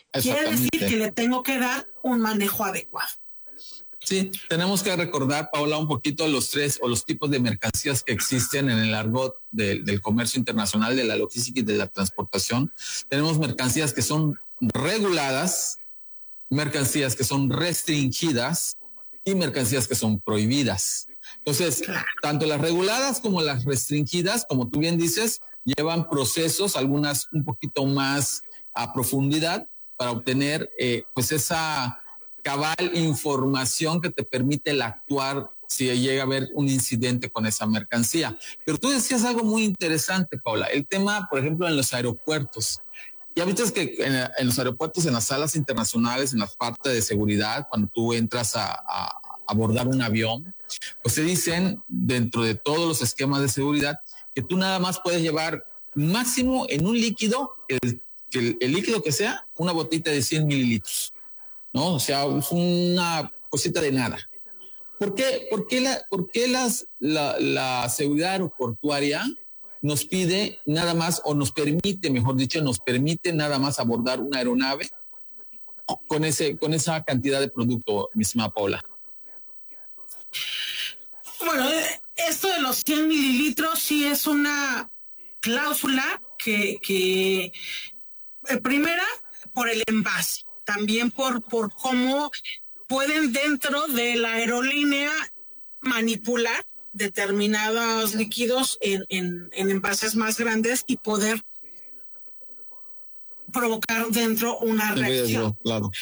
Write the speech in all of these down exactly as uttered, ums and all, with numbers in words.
quiere decir que le tengo que dar un manejo adecuado. Sí, tenemos que recordar, Paola, un poquito los tres o los tipos de mercancías que existen en el argot de, del comercio internacional, de la logística y de la transportación. Tenemos mercancías que son reguladas, mercancías que son restringidas y mercancías que son prohibidas. Entonces, tanto las reguladas como las restringidas, como tú bien dices, llevan procesos, algunas un poquito más a profundidad para obtener eh, pues esa cabal información que te permite el actuar si llega a haber un incidente con esa mercancía. Pero tú decías algo muy interesante, Paula, el tema, por ejemplo, en los aeropuertos. Ya viste que en, en los aeropuertos, en las salas internacionales, en la parte de seguridad, cuando tú entras a, a abordar un avión, pues te dicen, dentro de todos los esquemas de seguridad, que tú nada más puedes llevar máximo en un líquido, el, el, el líquido que sea, una botita de cien mililitros. ¿No? O sea, es una cosita de nada. ¿Por qué, por qué, la, por qué las, la, la seguridad aeroportuaria nos pide nada más, o nos permite, mejor dicho, nos permite nada más abordar una aeronave con, ese, con esa cantidad de producto, mi estimada Paula? Bueno, esto de los cien mililitros sí es una cláusula que, que eh, primera, por el envase. También por, por cómo pueden dentro de la aerolínea manipular determinados líquidos en, en, en envases más grandes y poder provocar dentro una reacción. Claro.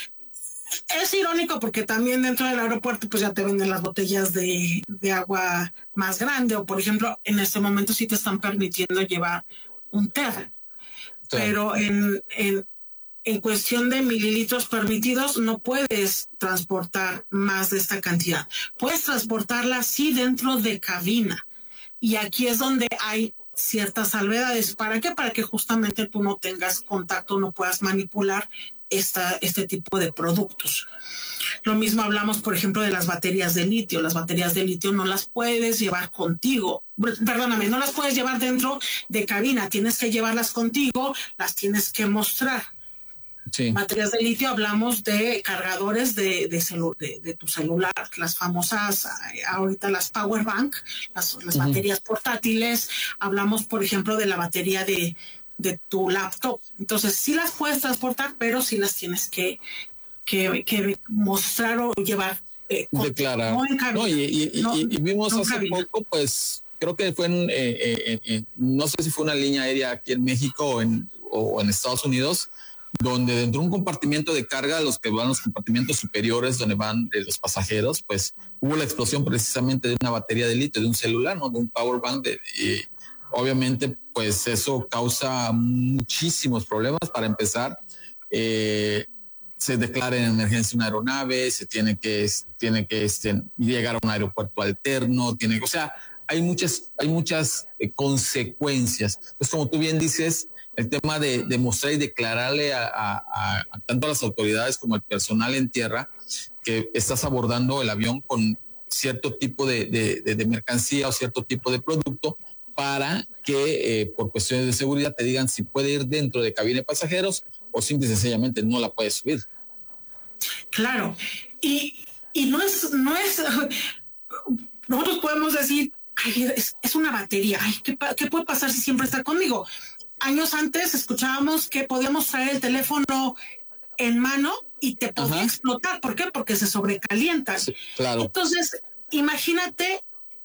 Es irónico porque también dentro del aeropuerto pues ya te venden las botellas de, de agua más grande, o por ejemplo en este momento sí te están permitiendo llevar un termo. Claro. Pero en, en En cuestión de mililitros permitidos, no puedes transportar más de esta cantidad. Puedes transportarla sí dentro de cabina. Y aquí es donde hay ciertas salvedades. ¿Para qué? Para que justamente tú no tengas contacto, no puedas manipular esta, este tipo de productos. Lo mismo hablamos, por ejemplo, de las baterías de litio. Las baterías de litio no las puedes llevar contigo. Perdóname, no las puedes llevar dentro de cabina. Tienes que llevarlas contigo, las tienes que mostrar. Sí. Baterías de litio, hablamos de cargadores de, de, celu, de, de tu celular, las famosas, ahorita las power bank, las, las uh-huh. baterías portátiles. Hablamos, por ejemplo, de la batería de, de tu laptop. Entonces, sí las puedes transportar, pero sí las tienes que, que, que mostrar o llevar. Eh, Declarar. No, en cabina, no, y, y, no, y, y vimos no hace cabina. poco, pues, creo que fue en, eh, eh, eh, no sé si fue una línea aérea aquí en México o en, o en Estados Unidos, donde dentro de un compartimiento de carga, los que van a los compartimentos superiores donde van de los pasajeros, pues hubo la explosión precisamente de una batería de litio, de un celular, ¿no? De un power bank. De, y obviamente, pues eso causa muchísimos problemas. Para empezar, eh, se declara en emergencia una aeronave, se tiene que, tiene que este, llegar a un aeropuerto alterno, tiene, o sea, hay muchas, hay muchas eh, consecuencias. Pues como tú bien dices, el tema de, de mostrar y declararle a, a, a tanto a las autoridades como al personal en tierra que estás abordando el avión con cierto tipo de, de, de, de mercancía o cierto tipo de producto, para que eh, por cuestiones de seguridad te digan si puede ir dentro de cabina de pasajeros o simple y sencillamente no la puedes subir. Claro, y, y no es, no es, nosotros podemos decir, ay, es, es una batería, ay, ¿qué, ¿qué puede pasar si siempre está conmigo? Años antes escuchábamos que podíamos traer el teléfono en mano y te podía Ajá. explotar. ¿Por qué? Porque se sobrecalienta. Sí, claro. Entonces, imagínate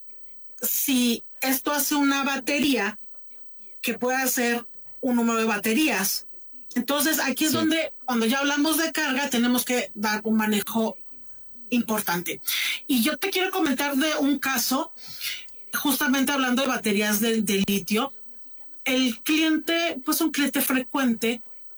si esto hace una batería que pueda ser un número de baterías. Entonces, aquí es sí. donde, cuando ya hablamos de carga, tenemos que dar un manejo importante. Y yo te quiero comentar de un caso, justamente hablando de baterías de, de litio. El cliente, pues un cliente frecuente,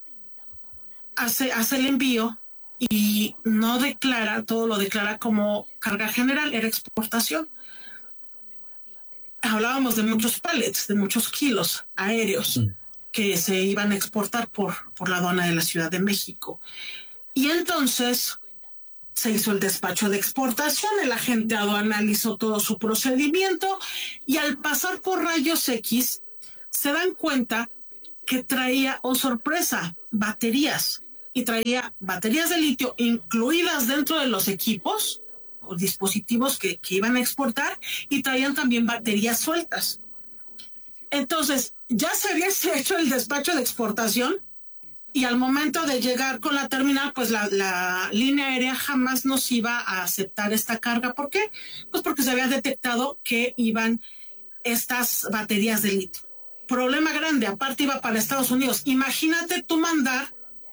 hace, hace el envío y no declara, todo lo declara como carga general, era exportación. Hablábamos de muchos pallets, de muchos kilos aéreos mm. que se iban a exportar por, por la aduana de la Ciudad de México. Y entonces se hizo el despacho de exportación, el agente aduanal hizo todo su procedimiento y al pasar por rayos X, se dan cuenta que traía, oh sorpresa, baterías y traía baterías de litio incluidas dentro de los equipos o dispositivos que, que iban a exportar, y traían también baterías sueltas. Entonces, ya se había hecho el despacho de exportación, y al momento de llegar con la terminal, pues la, la línea aérea jamás nos iba a aceptar esta carga. ¿Por qué? Pues porque se había detectado que iban estas baterías de litio. Problema grande, aparte iba para Estados Unidos. Imagínate tú mandar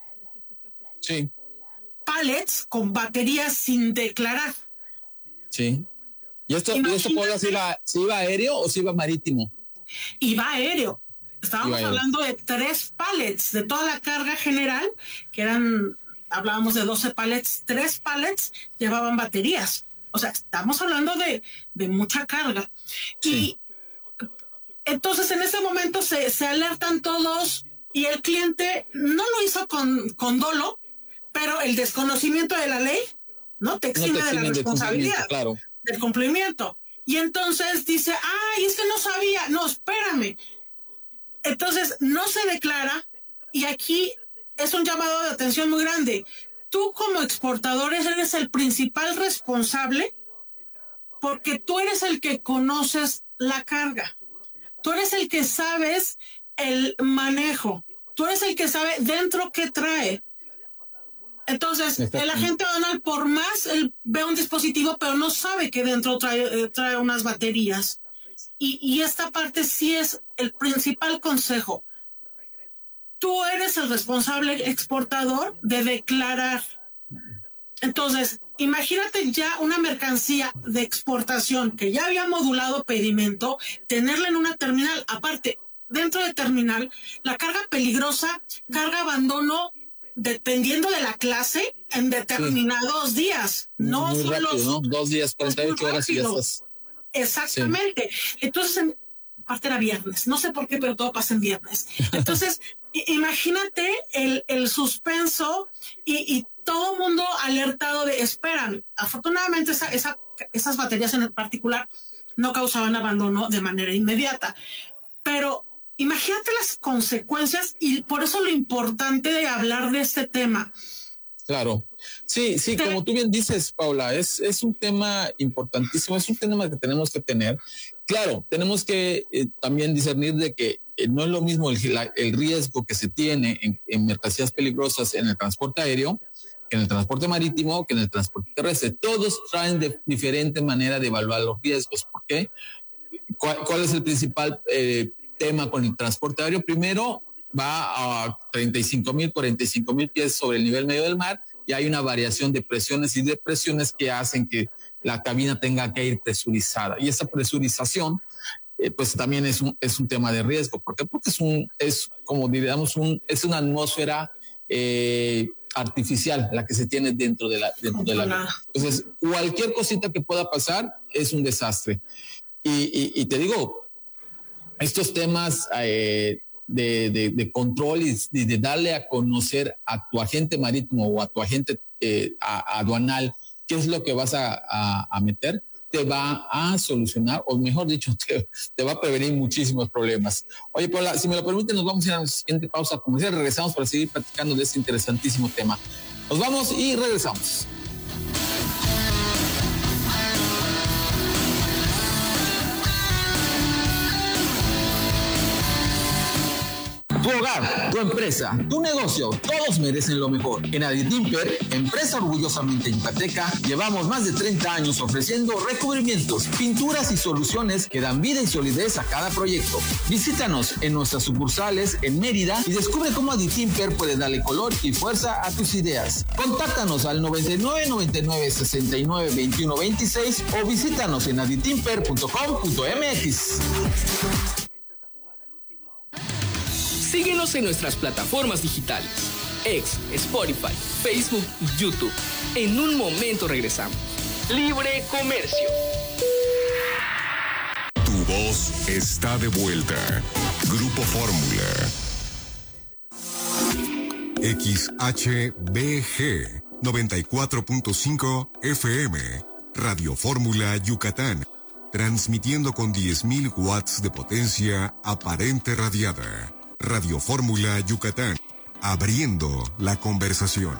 sí. pallets con baterías sin declarar. Sí. ¿Y esto, ¿y esto puede si iba, si iba aéreo o si iba marítimo? Iba aéreo. Estábamos iba hablando aéreo. de tres pallets, de toda la carga general, que eran, hablábamos de doce pallets, tres pallets llevaban baterías. O sea, estamos hablando de, de mucha carga. Sí. Y entonces en ese momento se, se alertan todos, y el cliente no lo hizo con, con dolo, pero el desconocimiento de la ley no te exime, no te exime de la responsabilidad, claro, del cumplimiento. Y entonces dice, ay, es que no sabía, no, espérame. Entonces no se declara, y aquí es un llamado de atención muy grande. Tú como exportador eres el principal responsable, porque tú eres el que conoces la carga. Tú eres el que sabes el manejo. Tú eres el que sabe dentro qué trae. Entonces, el agente aduanal, por más, él ve un dispositivo, pero no sabe que dentro trae, trae unas baterías. Y, y esta parte sí es el principal consejo. Tú eres el responsable exportador de declarar. Entonces, imagínate ya una mercancía de exportación que ya había modulado pedimento, tenerla en una terminal. Aparte, dentro de terminal, la carga peligrosa, carga abandono, dependiendo de la clase, en determinados sí. días. No muy son rápido, los, ¿no? Dos días, cuarenta y ocho horas y ya estás. Exactamente. Sí. Entonces, en, aparte era viernes. No sé por qué, pero todo pasa en viernes. Entonces, imagínate el, el suspenso y, y todo el mundo alertado de esperan. Afortunadamente, esa, esa, esas baterías en particular no causaban abandono de manera inmediata. Pero imagínate las consecuencias, y por eso lo importante de hablar de este tema. Claro. Sí, sí, Te... como tú bien dices, Paula, es, es un tema importantísimo, es un tema que tenemos que tener. Claro, tenemos que eh, también discernir de que eh, no es lo mismo el, la, el riesgo que se tiene en, en mercancías peligrosas en el transporte aéreo, que en el transporte marítimo, que en el transporte terrestre. Todos traen de diferente manera de evaluar los riesgos. ¿Por qué? ¿Cuál, cuál es el principal eh, tema con el transporte aéreo? Primero, va a treinta y cinco mil, cuarenta y cinco mil pies sobre el nivel medio del mar, y hay una variación de presiones y depresiones que hacen que la cabina tenga que ir presurizada. Y esa presurización, eh, pues también es un, es un tema de riesgo. ¿Por qué? Porque es un, es como diríamos, un, es una atmósfera eh, artificial la que se tiene dentro de la, dentro de la. Entonces, cualquier cosita que pueda pasar es un desastre. Y, y, y te digo, estos temas eh, de, de, de control y de, de darle a conocer a tu agente marítimo o a tu agente eh, a, a aduanal qué es lo que vas a, a, a meter, te va a solucionar, o mejor dicho, te, te va a prevenir muchísimos problemas. Oye, Paula, si me lo permite, nos vamos a ir a la siguiente pausa comercial. Regresamos para seguir platicando de este interesantísimo tema. Nos vamos y regresamos. Tu hogar, tu empresa, tu negocio, todos merecen lo mejor. En Aditimper, empresa orgullosamente yucateca, llevamos más de treinta años ofreciendo recubrimientos, pinturas y soluciones que dan vida y solidez a cada proyecto. Visítanos en nuestras sucursales en Mérida y descubre cómo Aditimper puede darle color y fuerza a tus ideas. Contáctanos al noventa y nueve, noventa y nueve, sesenta y nueve, veintiuno, veintiséis o visítanos en aditimper punto com punto m x. Síguenos en nuestras plataformas digitales, X, Spotify, Facebook y YouTube. En un momento regresamos. Libre Comercio. Tu voz está de vuelta. Grupo Fórmula. X H B G noventa y cuatro punto cinco F M. Radio Fórmula Yucatán. Transmitiendo con diez mil watts de potencia aparente radiada. Radio Fórmula Yucatán, abriendo la conversación.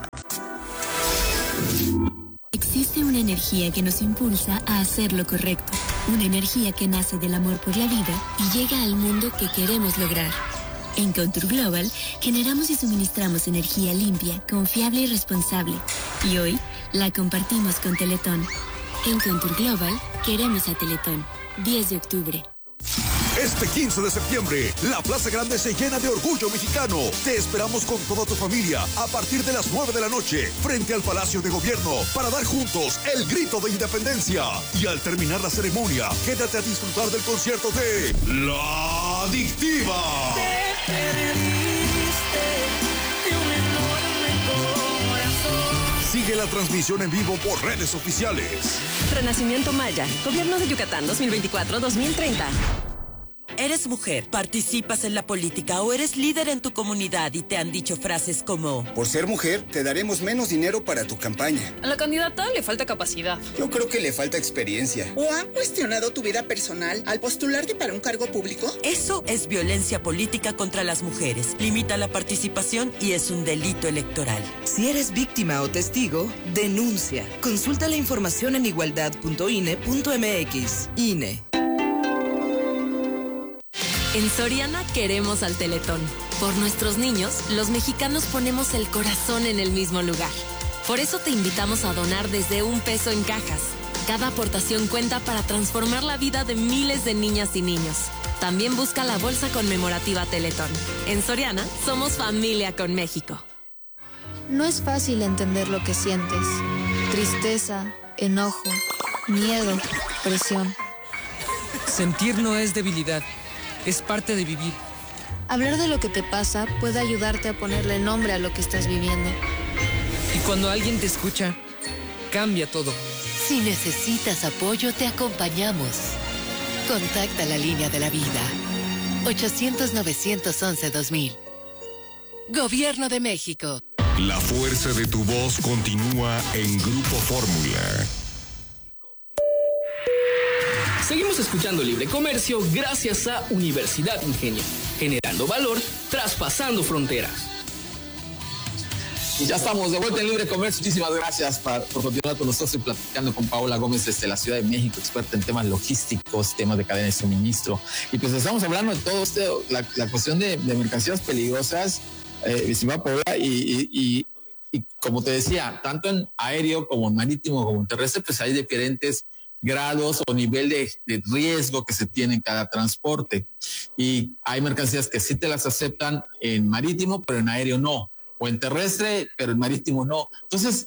Existe una energía que nos impulsa a hacer lo correcto. Una energía que nace del amor por la vida y llega al mundo que queremos lograr. En Contour Global generamos y suministramos energía limpia, confiable y responsable. Y hoy la compartimos con Teletón. En Contour Global queremos a Teletón. diez de octubre. Este quince de septiembre, la Plaza Grande se llena de orgullo mexicano. Te esperamos con toda tu familia a partir de las nueve de la noche frente al Palacio de Gobierno para dar juntos el grito de independencia. Y al terminar la ceremonia, quédate a disfrutar del concierto de La Adictiva. Te perdiste de un enorme corazón. Sigue la transmisión en vivo por redes oficiales. Renacimiento Maya, Gobierno de Yucatán dos mil veinticuatro a dos mil treinta. ¿Eres mujer, participas en la política o eres líder en tu comunidad y te han dicho frases como: por ser mujer, te daremos menos dinero para tu campaña? A la candidata le falta capacidad. Yo creo que le falta experiencia. ¿O han cuestionado tu vida personal al postularte para un cargo público? Eso es violencia política contra las mujeres. Limita la participación y es un delito electoral. Si eres víctima o testigo, denuncia. Consulta la información en igualdad punto i n e punto m x. I N E. En Soriana queremos al Teletón. Por nuestros niños, los mexicanos ponemos el corazón en el mismo lugar. Por eso te invitamos a donar desde un peso en cajas. Cada aportación cuenta para transformar la vida de miles de niñas y niños. También busca la bolsa conmemorativa Teletón. En Soriana, somos familia con México. No es fácil entender lo que sientes. Tristeza, enojo, miedo, presión. Sentir no es debilidad. Es parte de vivir. Hablar de lo que te pasa puede ayudarte a ponerle nombre a lo que estás viviendo. Y cuando alguien te escucha, cambia todo. Si necesitas apoyo, te acompañamos. Contacta la línea de la vida. ochocientos, novecientos once, dos mil. Gobierno de México. La fuerza de tu voz continúa en Grupo Fórmula. Seguimos escuchando Libre Comercio gracias a Universidad Ingenio, generando valor, traspasando fronteras. Ya estamos de vuelta en Libre Comercio. Muchísimas gracias por, por continuar con nosotros y platicando con Paola Gómez desde la Ciudad de México, experta en temas logísticos, temas de cadena de suministro. Y pues estamos hablando de todo esto, la, la cuestión de, de mercancías peligrosas, eh, estimada Paola, y, y, y, y como te decía, tanto en aéreo como en marítimo como en terrestre, pues hay diferentes grados o nivel de, de riesgo que se tiene en cada transporte. Y hay mercancías que sí te las aceptan en marítimo, pero en aéreo no. O en terrestre, pero en marítimo no. Entonces,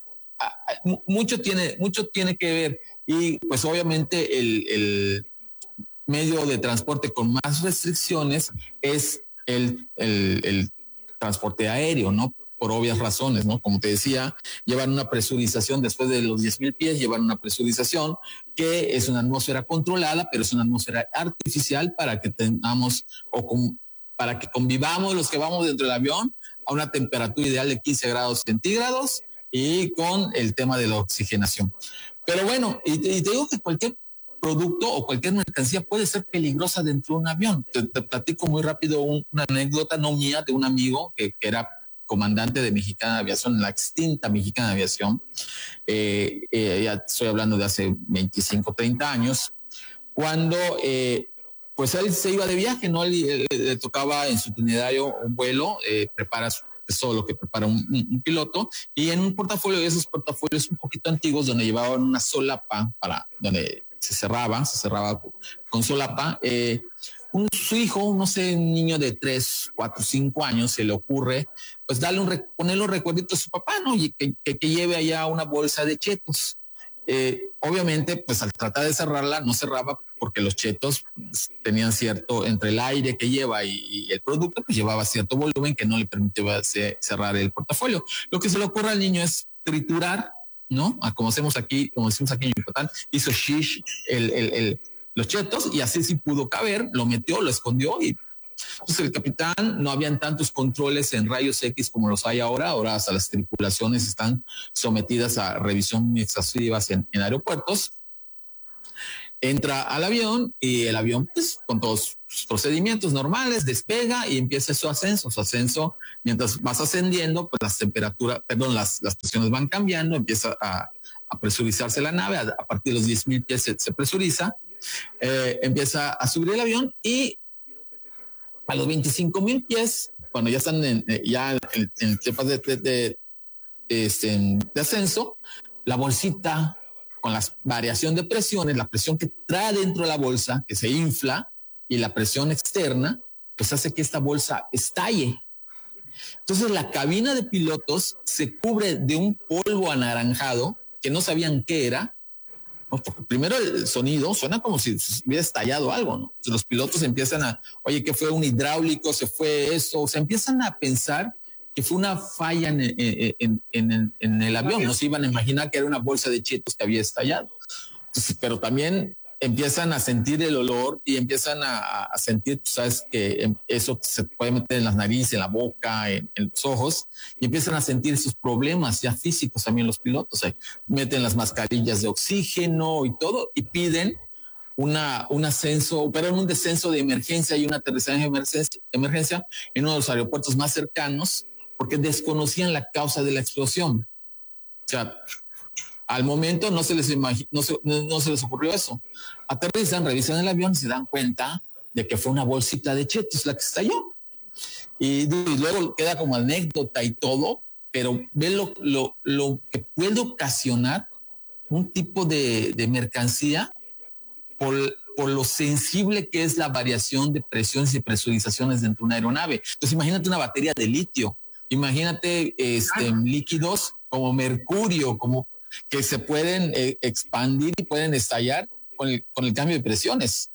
mucho tiene, mucho tiene que ver. Y pues obviamente el, el medio de transporte con más restricciones es el, el, el transporte aéreo, ¿no? Por obvias razones, ¿no? Como te decía, llevan una presurización después de los diez mil pies, llevan una presurización que es una atmósfera controlada, pero es una atmósfera artificial para que tengamos o con, para que convivamos los que vamos dentro del avión a una temperatura ideal de quince grados centígrados y con el tema de la oxigenación. Pero bueno, y te, y te digo que cualquier producto o cualquier mercancía puede ser peligrosa dentro de un avión. Te, te platico muy rápido un, una anécdota no mía, de un amigo que, que era comandante de Mexicana de Aviación, la extinta Mexicana de Aviación. Eh, eh, ya estoy hablando de hace veinticinco, treinta años, cuando eh, pues él se iba de viaje, ¿no? Él, él, él, le tocaba en su itinerario un vuelo, eh, prepara su, es todo lo que prepara un, un, un piloto, y en un portafolio de esos portafolios un poquito antiguos donde llevaban una solapa para, donde se cerraba, se cerraba con solapa, eh, un, su hijo, no sé, un niño de tres, cuatro, cinco años, se le ocurre pues darle un, ponerle un recuerdito a su papá, ¿no? Y que, que, que lleve allá una bolsa de chetos. Eh, obviamente, pues al tratar de cerrarla, no cerraba porque los chetos pues, tenían cierto, entre el aire que lleva y, y el producto, pues llevaba cierto volumen que no le permitía cerrar el portafolio. Lo que se le ocurre al niño es triturar, ¿no? Como hacemos aquí, como decimos aquí en Yucatán, hizo shish el, el, el, los chetos y así sí pudo caber, lo metió, lo escondió y entonces el capitán, no habían tantos controles en rayos X como los hay ahora, ahora hasta las tripulaciones están sometidas a revisión exhaustivas en, en aeropuertos. Entra al avión y el avión, pues con todos sus procedimientos normales, despega y empieza su ascenso. Su ascenso, mientras vas ascendiendo, pues las temperaturas, perdón, las, las presiones van cambiando, empieza a, a presurizarse la nave, a, a partir de los diez mil pies se, se presuriza, eh, empieza a subir el avión y a los veinticinco mil pies, cuando ya están en, ya en, en etapas de, de, de, este, de ascenso, la bolsita con la variación de presiones, la presión que trae dentro de la bolsa, que se infla, y la presión externa, pues hace que esta bolsa estalle. Entonces la cabina de pilotos se cubre de un polvo anaranjado que no sabían qué era. ¿No? Porque primero el sonido suena como si hubiera estallado algo, ¿no? Entonces los pilotos empiezan a, oye, ¿qué fue un hidráulico? ¿Se fue eso? O sea, empiezan a pensar que fue una falla en, en, en, en, en el avión. No se iban a imaginar que era una bolsa de chetos que había estallado. Entonces, pero también empiezan a sentir el olor y empiezan a, a sentir, tú sabes, que eso se puede meter en las narices, en la boca, en, en los ojos, y empiezan a sentir sus problemas ya físicos también los pilotos. O sea, meten las mascarillas de oxígeno y todo, y piden una, un ascenso, pero en un descenso de emergencia y un aterrizaje de emergencia, emergencia en uno de los aeropuertos más cercanos, porque desconocían la causa de la explosión. O sea, al momento no se les imagi- no, se, no, no se les ocurrió eso. Aterrizan, revisan el avión y se dan cuenta de que fue una bolsita de chetos la que estalló. Y, y luego queda como anécdota y todo, pero ve lo, lo, lo que puede ocasionar un tipo de, de mercancía por, por lo sensible que es la variación de presiones y presurizaciones dentro de una aeronave. Entonces imagínate una batería de litio, imagínate este, líquidos como mercurio, como que se pueden eh, expandir y pueden estallar con el, con el cambio de presiones.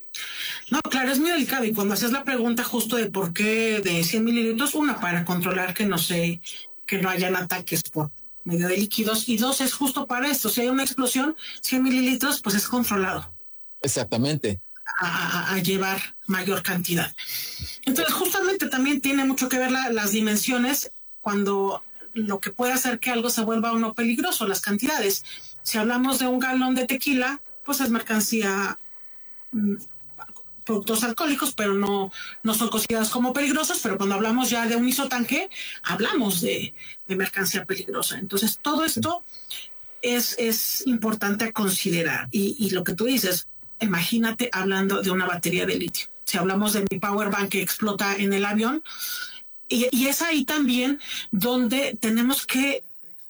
No, claro, es muy delicado. Y cuando haces la pregunta justo de por qué de cien mililitros, una, para controlar que no se, que no hayan ataques por medio de líquidos, y dos, es justo para esto. Si hay una explosión, cien mililitros, pues es controlado. Exactamente. A, a llevar mayor cantidad. Entonces, justamente también tiene mucho que ver la, las dimensiones cuando lo que puede hacer que algo se vuelva o no peligroso, las cantidades. Si hablamos de un galón de tequila, pues es mercancía, mmm, productos alcohólicos, pero no, no son considerados como peligrosos, pero cuando hablamos ya de un isotanque, hablamos de, de mercancía peligrosa. Entonces, todo esto es, es importante a considerar. Y, y lo que tú dices, imagínate hablando de una batería de litio. Si hablamos de mi power bank que explota en el avión, y, y es ahí también donde tenemos que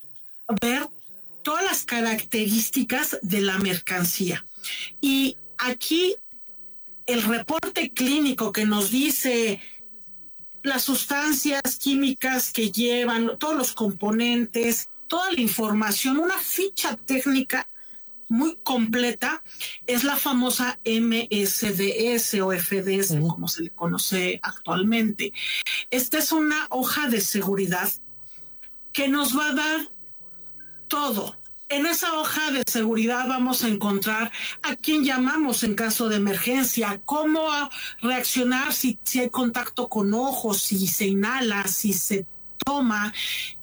ver todas las características de la mercancía. Y aquí el reporte clínico que nos dice las sustancias químicas que llevan, todos los componentes, toda la información, una ficha técnica muy completa, es la famosa M S D S o F D S, como se le conoce actualmente. Esta es una hoja de seguridad que nos va a dar todo. En esa hoja de seguridad vamos a encontrar a quién llamamos en caso de emergencia, cómo reaccionar si, si hay contacto con ojos, si se inhala, si se toma.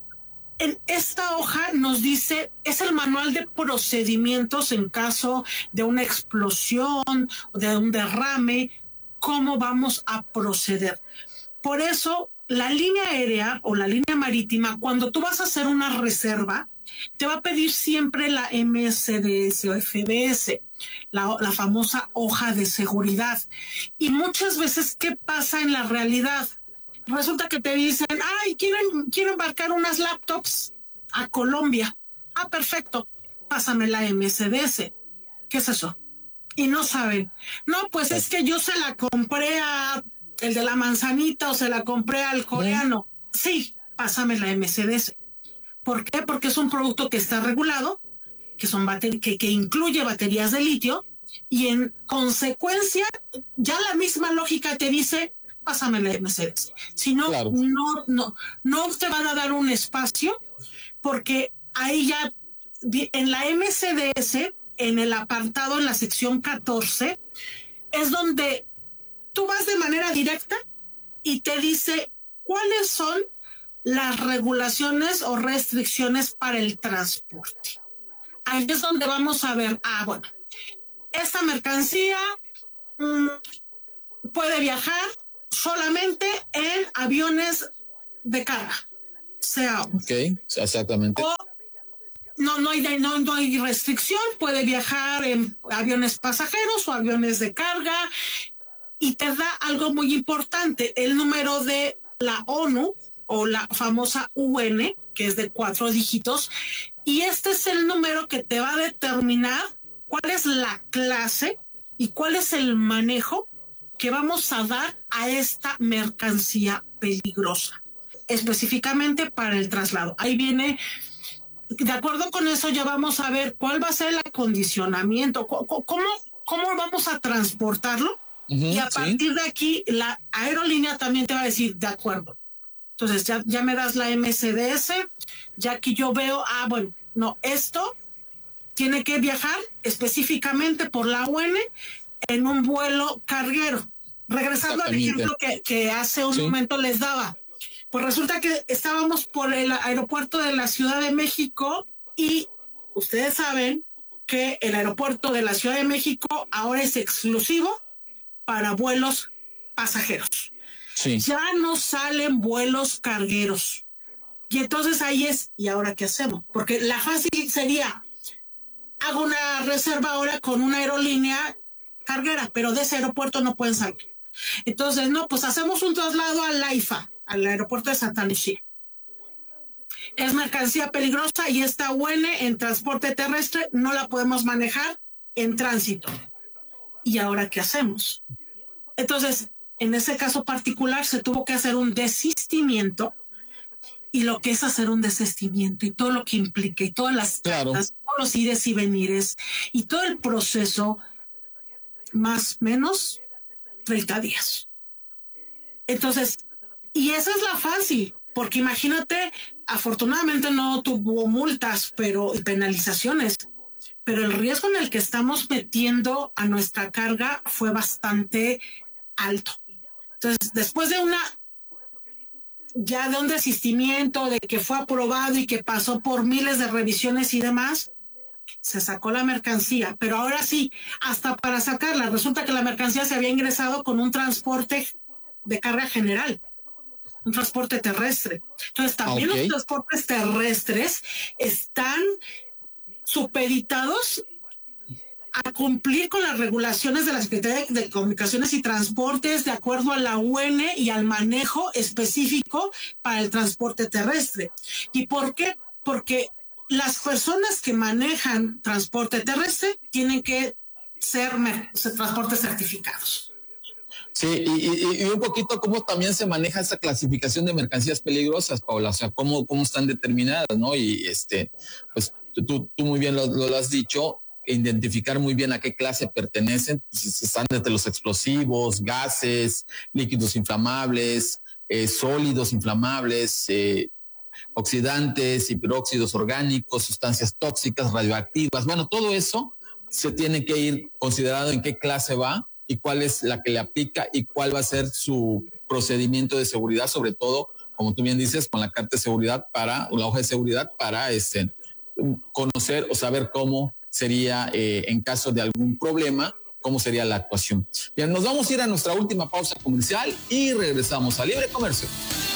En esta hoja nos dice, es el manual de procedimientos en caso de una explosión, de un derrame, cómo vamos a proceder. Por eso, la línea aérea o la línea marítima, cuando tú vas a hacer una reserva, te va a pedir siempre la M S D S o F D S, la, la famosa hoja de seguridad. Y muchas veces, ¿qué pasa en la realidad? Resulta que te dicen, ay, quiero, quiero embarcar unas laptops a Colombia. Ah, perfecto, pásame la M S D S. ¿Qué es eso? Y no saben. No, pues es que yo se la compré a el de la manzanita o se la compré al coreano. Sí, pásame la M S D S. ¿Por qué? Porque es un producto que está regulado, que, son bater- que, que incluye baterías de litio, y en consecuencia, ya la misma lógica te dice, pásame la M S D S. Si no, claro. no, no, no te van a dar un espacio, porque ahí ya, en la M S D S, en el apartado, en la sección catorce, es donde tú vas de manera directa y te dice cuáles son las regulaciones o restricciones para el transporte. Ahí es donde vamos a ver, ah, bueno, esta mercancía mmm, puede viajar solamente en aviones de carga. O sea, ok, exactamente. O no, no, hay, no, no hay restricción, puede viajar en aviones pasajeros o aviones de carga, y te da algo muy importante, el número de la ONU o la famosa U N, que es de cuatro dígitos, y este es el número que te va a determinar cuál es la clase y cuál es el manejo que vamos a dar a esta mercancía peligrosa, específicamente para el traslado. Ahí viene, de acuerdo con eso, ya vamos a ver cuál va a ser el acondicionamiento, cómo, cómo vamos a transportarlo, uh-huh, y a partir sí. de aquí la aerolínea también te va a decir, de acuerdo. Entonces ya, ya me das la M S D S, ya aquí yo veo, ah, bueno, no, esto tiene que viajar específicamente por la U N en un vuelo carguero. Regresando al ejemplo que, que hace un sí. momento les daba, pues resulta que estábamos por el aeropuerto de la Ciudad de México, y ustedes saben que el aeropuerto de la Ciudad de México ahora es exclusivo para vuelos pasajeros. Sí. Ya no salen vuelos cargueros. Y entonces ahí es, ¿y ahora qué hacemos? Porque la fácil sería, hago una reserva ahora con una aerolínea carguera, pero de ese aeropuerto no pueden salir. Entonces, no, pues hacemos un traslado al AIFA, al aeropuerto de Santa Lucía. Es mercancía peligrosa y esta U N en transporte terrestre no la podemos manejar en tránsito. ¿Y ahora qué hacemos? Entonces, en ese caso particular se tuvo que hacer un desistimiento, y lo que es hacer un desistimiento y todo lo que implica y todas las claro. cartas, todos los ires y venires y todo el proceso, más o menos treinta días. Entonces, y esa es la fácil, porque imagínate, afortunadamente no tuvo multas pero y penalizaciones, pero el riesgo en el que estamos metiendo a nuestra carga fue bastante alto. Entonces, después de una ya de un desistimiento, de que fue aprobado y que pasó por miles de revisiones y demás, se sacó la mercancía, pero ahora sí, hasta para sacarla, resulta que la mercancía se había ingresado con un transporte de carga general, un transporte terrestre. Entonces también okay. los transportes terrestres están supeditados a cumplir con las regulaciones de la Secretaría de Comunicaciones y Transportes de acuerdo a la U N y al manejo específico para el transporte terrestre. ¿Y por qué? Porque las personas que manejan transporte terrestre tienen que ser, ser transportes certificados. Sí, y, y, y un poquito cómo también se maneja esa clasificación de mercancías peligrosas, Paula, o sea, cómo, cómo están determinadas, ¿no? Y este, pues tú, tú muy bien lo, lo has dicho, identificar muy bien a qué clase pertenecen, pues están desde los explosivos, gases, líquidos inflamables, eh, sólidos inflamables, eh, oxidantes, hiperóxidos orgánicos, sustancias tóxicas, radioactivas. Bueno, todo eso se tiene que ir considerado en qué clase va y cuál es la que le aplica y cuál va a ser su procedimiento de seguridad, sobre todo, como tú bien dices, con la carta de seguridad para, o la hoja de seguridad para este, conocer o saber cómo sería, eh, en caso de algún problema, cómo sería la actuación. Bien, nos vamos a ir a nuestra última pausa comercial y regresamos a Libre Comercio.